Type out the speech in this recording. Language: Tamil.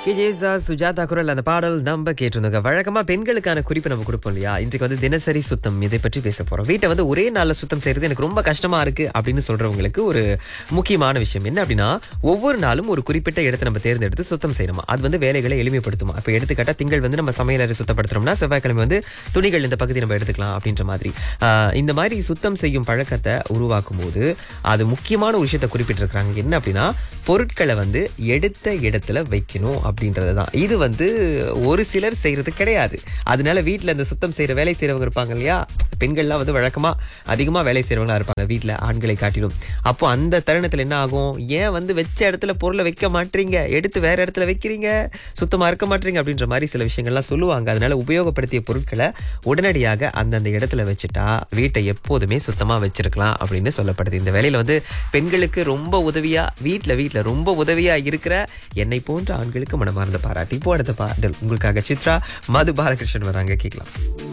கேஜேசா சுஜாதா குரல் அந்த பாடல் நம்ம கேட்டிருந்தோங்க. வழக்கமா பெண்களுக்கான குறிப்பு நம்ம கொடுப்போம் இல்லையா? இன்றைக்கு வந்து தினசரி சுத்தம் இதை பற்றி பேச போறோம். வீட்டை வந்து ஒரே நாள்ல சுத்தம் செய்யறது எனக்கு ரொம்ப கஷ்டமா இருக்கு அப்படின்னு சொல்றவங்களுக்கு ஒரு முக்கியமான விஷயம் என்ன அப்படின்னா, ஒவ்வொரு நாளும் ஒரு குறிப்பிட்ட இடத்தை நம்ம தேர்ந்தெடுத்து சுத்தம் செய்யணுமா. அது வந்து வேலைகளை எளிமைப்படுத்துமா. இப்ப எடுத்துக்காட்டா திங்கள் வந்து நம்ம சமையலறை சுத்தப்படுத்துறோம்னா, செவ்வாய்க்கிழமை வந்து துணிகள் இந்த பகுதி நம்ம எடுத்துக்கலாம் அப்படின்ற மாதிரி. இந்த மாதிரி சுத்தம் செய்யும் பழக்கத்தை உருவாக்கும் போது அது முக்கியமான ஒரு விஷயத்தை குறிப்பிட்டிருக்கிறாங்க. என்ன அப்படின்னா, பொருட்களை வந்து எடுத்த இடத்துல வைக்கணும் அப்படின்றதுதான். இது வந்து ஒரு சிலர் செய்யறது கிடையாது. அதனால வீட்டுல இந்த சுத்தம் செய்யற வேலை செய்யறவங்க இருப்பாங்க இல்லையா, பெண்கள்லாம் வந்து வழக்கமா அதிகமா வேலை செய்யறவங்களா இருப்பாங்க வீட்டுல ஆண்களை காட்டிலும். அப்போ அந்த தருணத்துல என்ன ஆகும், ஏன் வந்து வச்ச இடத்துல பொருளை வைக்க மாட்டீங்க, எடுத்து வேற இடத்துல வைக்கிறீங்க, சுத்தமா இருக்க மாட்டீங்க அப்படின்ற மாதிரி சில விஷயங்கள்லாம் சொல்லுவாங்க. அதனால உபயோகப்படுத்திய பொருட்களை உடனடியாக அந்தந்த இடத்துல வச்சுட்டா வீட்டை எப்போதுமே சுத்தமா வச்சிருக்கலாம் அப்படின்னு சொல்லப்படுது. இந்த வேலையில வந்து பெண்களுக்கு ரொம்ப உதவியா வீட்டுல ரொம்ப உதவியா இருக்கிற என்னை போன்ற ஆண்களுக்கு மனமார்ந்த பாராட்டி. இப்போ அடுத்த பாடல் உங்களுக்காக சித்ரா, மது பாலகிருஷ்ணன் வராங்க, கேட்கலாம்.